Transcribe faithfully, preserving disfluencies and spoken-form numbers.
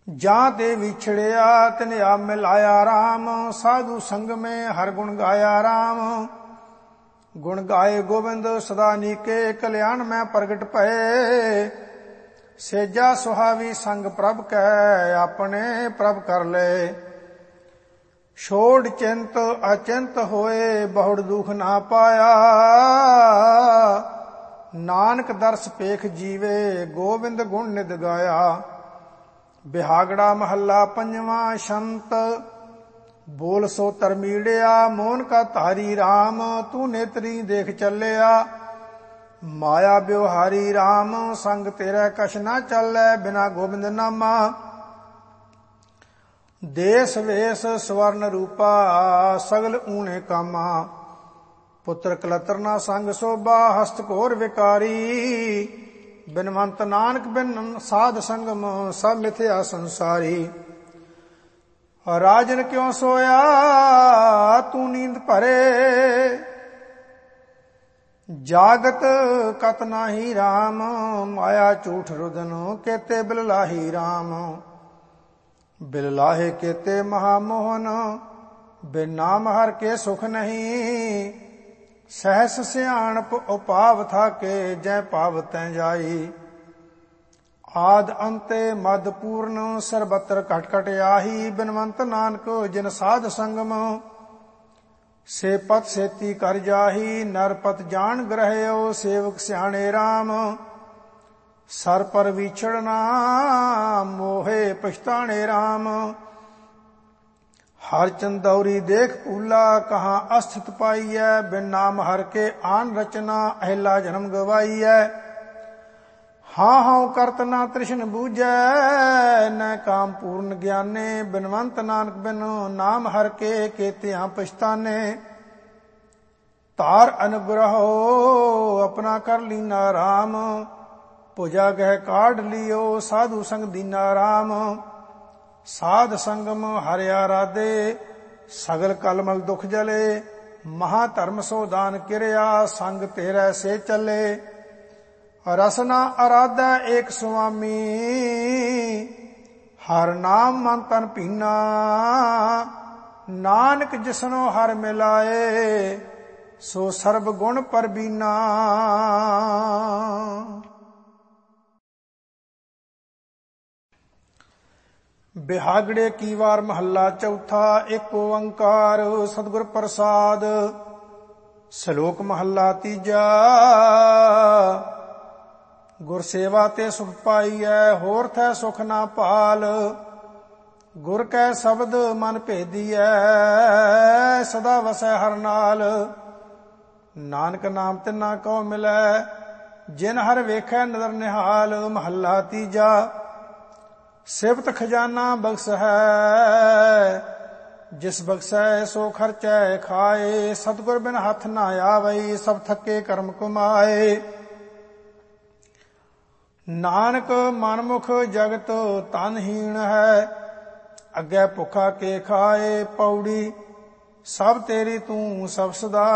ਜਾਂ ਤੇ ਵਿਛੜਿਆ ਤਿਨ ਆ ਮਿਲਾਇਆ ਰਾਮ। ਸਾਧੂ ਸੰਗ में हर गुण गाया राम। गुण गाए गोविंद सदा नीके कल्याण में प्रगट भये। सेजा सुहावी संग प्रभ कै अपने प्रभ कर ले। छोड़ चिंत अचिंत होए बहुड़ दुख ना पाया। नानक दर्श पेख जीवे गोविंद गुण निद गाया। बिहागड़ा महला पंजवा शंत। बोल सो तरमीड़िया मोहन का तारी राम। तू नेत्री देख चलिया माया ब्योहारी राम। संग तेरा कछ ना चलै बिना गोविंद नामा। देश वेश स्वर्ण रूपा सगल ऊने कामा। पुत्र कलतर ना संग शोभा हस्त घोर विकारी। बिनवंत नानक बिन साध संगम सब मिथ्या संसारी। राजन क्यों सोया तू नींद भरे। जागत कत नाही राम। माया झूठ रुदन केते बिललाही राम। बिललाहे केते महामोहन बिन नाम हर के सुख नहीं। सहस सियाणप उपाव था के जय पाव तै जाई। आद अंते मद पूर्ण सर्वत्र घट घट आही। बिनवंत नानक जिन साध संगम से पत सेती कर जाही। नरपत जान ग्रहयो सेवक सियाणे राम। सर पर विछड़ना मोहे पछताणे राम। हर चंदौरी देख पूला कहाँ अस्थित पाई है। बिन नाम हर के आन रचना अहिला जन्म गवाई है। हाँ हाँ करत ना तृष्ण बूझै न काम पूर्ण ज्ञाने। बिनवंत नानक बिन नाम हर के केत्या पछताने। तार अनुग्रह अपना कर लीना राम। पूजा गह काढ़ लियो साधु संग दीना राम। साध संगम हरिया राधे सगल कलमल दुख जले। महाधर्म सोदान किरिया संग तेरे से चले। रसना आराधा एक स्वामी हर नाम मन तन पीना। नानक जिसनो हर मिलाए सो सर्ब गुण परबीना। बिहागड़े की वार महला चौथा। एक ओंकार सतगुर प्रसाद। श्लोक महला तीजा। गुर सेवा ते सुख पाईਐ होर थै सुख ना पाल। गुर कै शब्द मन भेदीਐ सदा वसै हर नाल। नानक नाम तिना कौ मिलै जिन हर वेखै नदर निहाल। महला तीजा। सिफत खजाना बख्श है जिस बख्शै सो खर्चै खाए। सतगुर बिन हथ ना आवई सब थके कर्म कमाए। नानक मनमुख जगत तनहीन है अग्गै भुखा के खाए। पौड़ी सब तेरी तू सब सदा